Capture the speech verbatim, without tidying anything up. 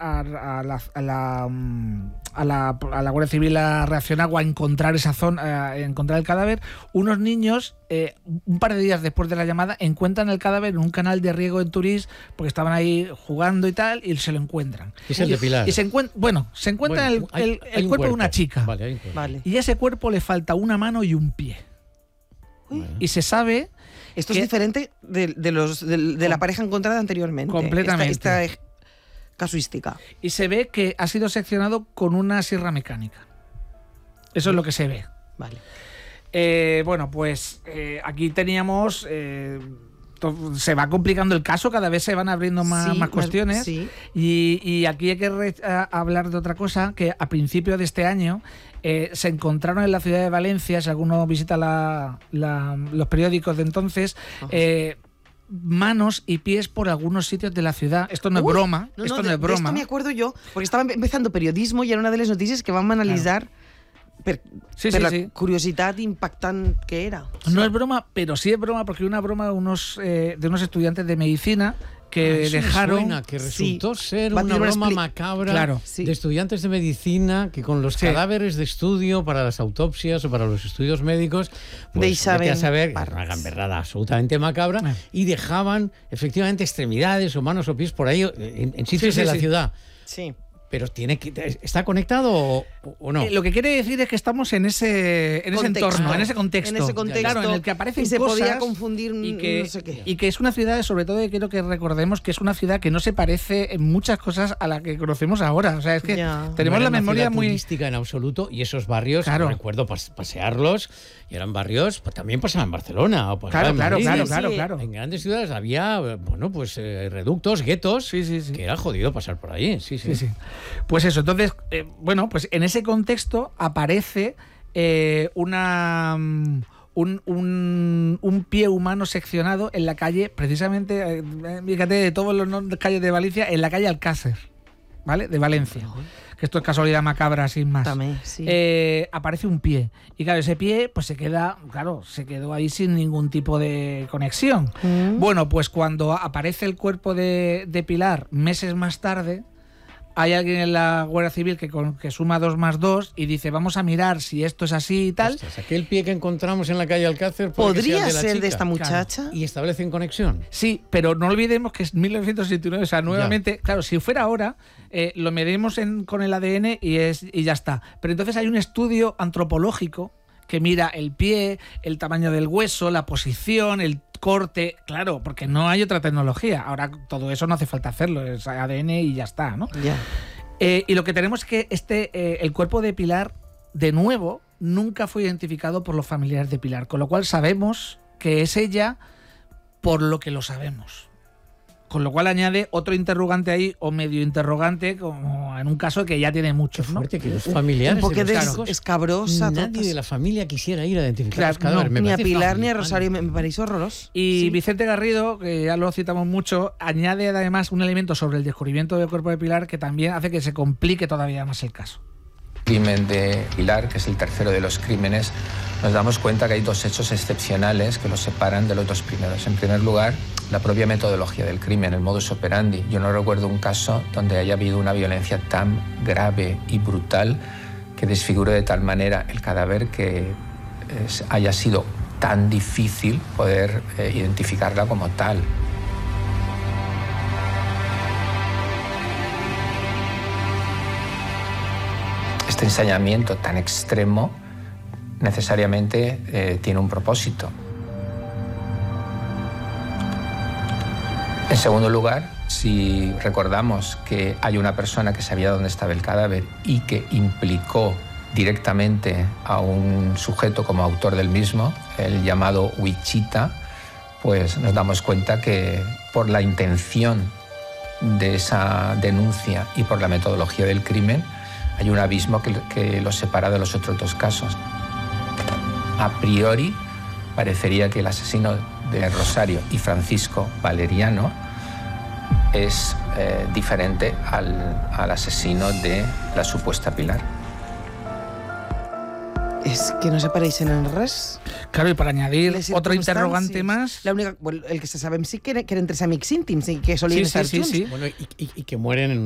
a, a, la, a, la, a, la, a la Guardia Civil a reaccionar o a encontrar esa zona, a encontrar el cadáver, unos niños, eh, un par de días después de la llamada, encuentran el cadáver en un canal de riego en Turís, porque estaban ahí jugando y tal, y se lo encuentran. Es el de Pilar. Y se encuentra, bueno, se encuentra bueno, el, hay, el, el cuerpo, cuerpo de una chica. Vale, hay un cuerpo. Vale. Y a ese cuerpo le falta una mano y un pie. Uy. Y se sabe... Esto es diferente de, de, los, de, de la pareja encontrada anteriormente. Completamente. Esta, esta casuística. Y se ve que ha sido seccionado con una sierra mecánica. Eso es lo que se ve. Vale. Eh, bueno, pues eh, aquí teníamos... Eh, se va complicando el caso, cada vez se van abriendo más, sí, más cuestiones. Sí. Y, y aquí hay que re, a, hablar de otra cosa, que a principios de este año eh, se encontraron en la ciudad de Valencia, si alguno visita la, la, los periódicos de entonces, eh, manos y pies por algunos sitios de la ciudad. Esto no Uy, es broma. No, esto no, no de, es broma. De esto me acuerdo yo, porque estaba empezando periodismo y era una de las noticias que van a analizar... Claro. Per, sí, per sí, la sí. curiosidad impactante que era. No es broma, pero sí es broma, porque una broma de unos, eh, de unos estudiantes de medicina que ah, eso dejaron... Me suena, que resultó sí. ser una broma expli- macabra claro, sí. de estudiantes de medicina que con los sí. cadáveres de estudio para las autopsias o para los estudios médicos, pues vete a saber, una gamberrada absolutamente macabra, eh. y dejaban efectivamente extremidades o manos o pies por ahí en, en sitios sí, sí, de la sí. ciudad. Sí. Pero tiene que ¿está conectado o, o no? Eh, lo que quiere decir es que estamos en ese en ese entorno, en ese contexto. En ese contexto. Claro, en el que aparecen y se cosas podía confundir y que, no sé qué. Y que es una ciudad, sobre todo quiero que recordemos que es una ciudad que no se parece en muchas cosas a la que conocemos ahora. O sea, es que ya. tenemos no la memoria muy turística en absoluto, y esos barrios, claro. recuerdo pasearlos, y eran barrios, pues también pasaban en Barcelona o claro, en claro, Madrid. claro, sí, claro, sí. claro. En grandes ciudades había, bueno, pues eh, reductos, guetos, sí, sí, sí. que era jodido pasar por ahí. Sí, sí. sí, sí. Pues eso, entonces, eh, bueno, pues en ese contexto aparece eh, una... Um, Un, un, un pie humano seccionado en la calle, precisamente, eh, fíjate, de todas las calles de Valencia, en la calle Alcácer, ¿vale? De Valencia. Que esto es casualidad macabra, sin más. También, sí. eh, aparece un pie. Y claro, ese pie, pues se queda, claro, se quedó ahí sin ningún tipo de conexión. Mm. Bueno, pues cuando aparece el cuerpo de, de Pilar meses más tarde, hay alguien en la Guardia Civil que, con, que suma dos más dos y dice, vamos a mirar si esto es así y tal. Ostras, aquel pie que encontramos en la calle Alcácer podría ser, de, ser chica, de esta muchacha. Claro. Y establecen conexión. Sí, pero no olvidemos que es mil novecientos sesenta y nueve, o sea, nuevamente, ya. Claro, si fuera ahora, eh, lo medimos en, con el A D N y, es, y ya está. Pero entonces hay un estudio antropológico que mira el pie, el tamaño del hueso, la posición, el corte, claro, porque no hay otra tecnología. Ahora todo eso no hace falta hacerlo, es A D N y ya está, ¿no? Ya. Eh, y lo que tenemos es que este, eh, el cuerpo de Pilar, de nuevo, nunca fue identificado por los familiares de Pilar, con lo cual sabemos que es ella por lo que lo sabemos. Con lo cual añade otro interrogante ahí, o medio interrogante, como en un caso que ya tiene muchos, Qué ¿no? fuerte que los familiares un poco de los de escabrosa. Nadie totas. de la familia quisiera ir a identificar claro, los cadáveres. no, ni a Pilar ni a Rosario, me, me pareció horroroso. Y sí. Vicente Garrido, que ya lo citamos mucho, añade además un elemento sobre el descubrimiento del cuerpo de Pilar que también hace que se complique todavía más el caso. Crimen de Pilar, que es el tercero de los crímenes, nos damos cuenta que hay dos hechos excepcionales que los separan de los dos primeros. En primer lugar, la propia metodología del crimen, el modus operandi. Yo no recuerdo un caso donde haya habido una violencia tan grave y brutal que desfigure de tal manera el cadáver que es, haya sido tan difícil poder eh, identificarla como tal. Este ensañamiento tan extremo necesariamente eh, tiene un propósito. En segundo lugar, si recordamos que hay una persona que sabía dónde estaba el cadáver y que implicó directamente a un sujeto como autor del mismo, el llamado Wichita, pues nos damos cuenta que por la intención de esa denuncia y por la metodología del crimen, hay un abismo que, que los separa de los otros dos casos. A priori, parecería que el asesino de Rosario y Francisco Valeriano es eh, diferente al, al asesino de la supuesta Pilar. Es que no se parecen en res. Claro, y para añadir otro interrogante más... La única, bueno, el que se sabe sí que, era, que eren tres amics íntims y que solien sí, estar sí, junts. sí, sí. Bueno, y, y, y que mueren en